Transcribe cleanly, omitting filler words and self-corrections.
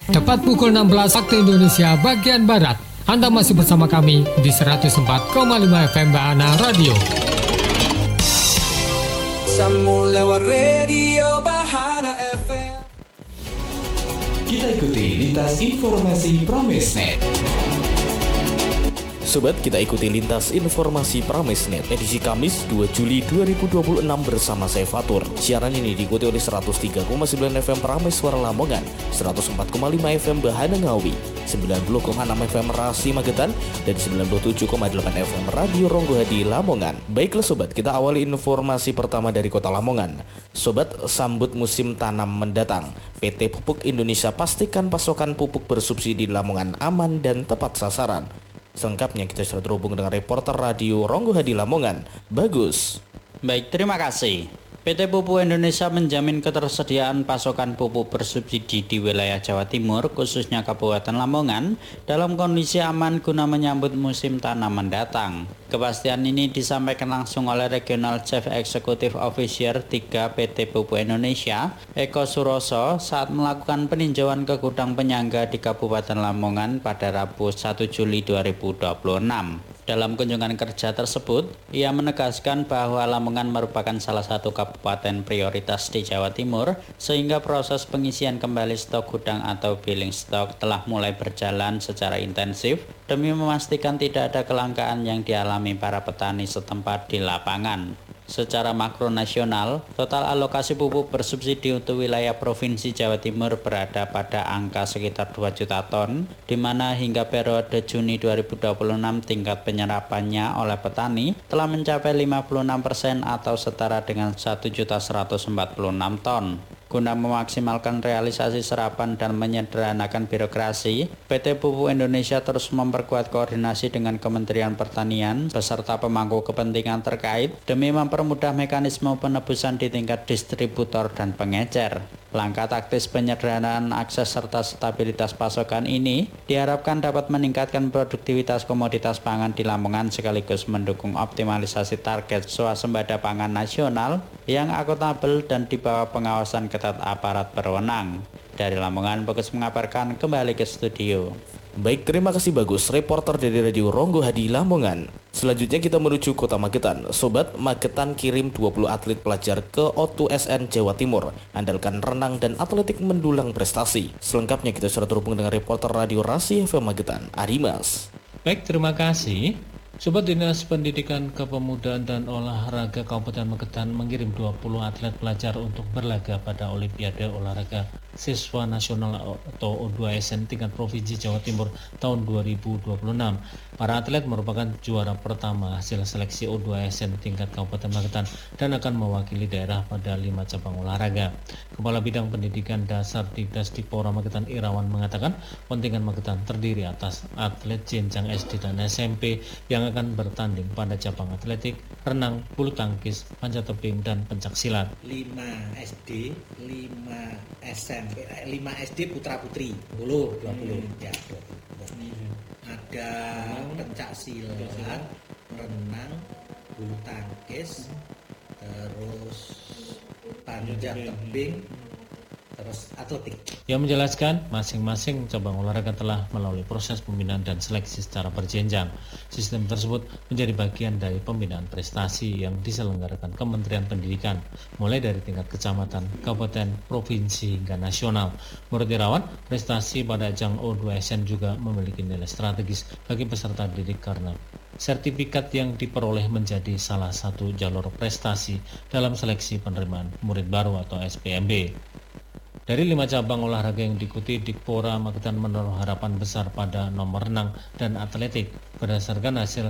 Tepat pukul 16 waktu Indonesia bagian Barat. Anda masih bersama kami di 104,5 FM Bahana Radio. Sambung lewat radio Bahana FM. Kita ikuti lintas informasi Pramesnet. Sobat, kita ikuti lintas informasi Pramesnet edisi Kamis 2 Juli 2026 bersama saya Fatur. Siaran ini diikuti oleh 103,9 FM Prames Suara Lamongan, 104,5 FM Bahana Ngawi, 90,6 FM Rasi Magetan, dan 97,8 FM Radio Ronggo Hadi Lamongan. Baiklah sobat, kita awali informasi pertama dari kota Lamongan. Sobat, sambut musim tanam mendatang. PT Pupuk Indonesia pastikan pasokan pupuk bersubsidi di Lamongan aman dan tepat sasaran. Selengkapnya kita sudah terhubung dengan reporter radio Ronggo Hadi Lamongan, Bagus. Baik, terima kasih. PT Pupuk Indonesia menjamin ketersediaan pasokan pupuk bersubsidi di wilayah Jawa Timur, khususnya Kabupaten Lamongan, dalam kondisi aman guna menyambut musim tanam mendatang. Kepastian ini disampaikan langsung oleh Regional Chief Executive Officer 3 PT Pupuk Indonesia, Eko Suroso, saat melakukan peninjauan ke gudang penyangga di Kabupaten Lamongan pada Rabu 1 Juli 2026. Dalam kunjungan kerja tersebut, ia menegaskan bahwa Lamongan merupakan salah satu kabupaten prioritas di Jawa Timur, sehingga proses pengisian kembali stok gudang atau billing stok telah mulai berjalan secara intensif demi memastikan tidak ada kelangkaan yang dialami para petani setempat di lapangan. Secara makro nasional, total alokasi pupuk bersubsidi untuk wilayah Provinsi Jawa Timur berada pada angka sekitar 2 juta ton, di mana hingga periode Juni 2026 tingkat penyerapannya oleh petani telah mencapai 56% atau setara dengan 1.146 ton. Guna memaksimalkan realisasi serapan dan menyederhanakan birokrasi, PT Pupuk Indonesia terus memperkuat koordinasi dengan Kementerian Pertanian beserta pemangku kepentingan terkait demi mempermudah mekanisme penebusan di tingkat distributor dan pengecer. Langkah taktis penyederhanaan akses serta stabilitas pasokan ini diharapkan dapat meningkatkan produktivitas komoditas pangan di Lamongan sekaligus mendukung optimalisasi target swasembada pangan nasional yang akuntabel dan di bawah pengawasan ketat aparat berwenang. Dari Lamongan, Bagus mengabarkan, kembali ke studio. Baik, terima kasih Bagus, reporter dari Radio Ronggo Hadi Lamongan. Selanjutnya kita menuju kota Magetan. Sobat, Magetan kirim 20 atlet pelajar ke O2SN Jawa Timur. Andalkan renang dan atletik mendulang prestasi. Selengkapnya kita sudah terhubung dengan reporter Radio Rasi FM Magetan, Arimas. Baik, terima kasih. Sobat, Dinas Pendidikan Kepemudaan dan Olahraga Kabupaten Magetan mengirim 20 atlet pelajar untuk berlaga pada Olimpiade Olahraga Siswa Nasional atau O2SN tingkat Provinsi Jawa Timur tahun 2026. Para atlet merupakan juara pertama hasil seleksi O2SN tingkat Kabupaten Magetan dan akan mewakili daerah pada 5 cabang olahraga. Kepala Bidang Pendidikan Dasar Dikdasdikpora Magetan Irawan mengatakan kontingen Magetan terdiri atas atlet jenjang SD dan SMP yang akan bertanding pada cabang atletik, renang, bulu tangkis, panjat tebing, dan pencaksilat. 5 SD, 5 SMP, 5 SD putra-putri, 20 ya, 20. Ada pencak silat, renang, bulu tangkis, terus panjat tebing, terus atletik. Ia menjelaskan masing-masing cabang olahraga telah melalui proses pembinaan dan seleksi secara berjenjang. Sistem tersebut menjadi bagian dari pembinaan prestasi yang diselenggarakan Kementerian Pendidikan, mulai dari tingkat kecamatan, kabupaten, provinsi, hingga nasional. Menurut Irawan, prestasi pada ajang O2SN juga memiliki nilai strategis bagi peserta didik karena sertifikat yang diperoleh menjadi salah satu jalur prestasi dalam seleksi penerimaan murid baru atau SPMB. Dari 5 cabang olahraga yang diikuti, Dikpora Magetan menaruh harapan besar pada nomor renang dan atletik. Berdasarkan hasil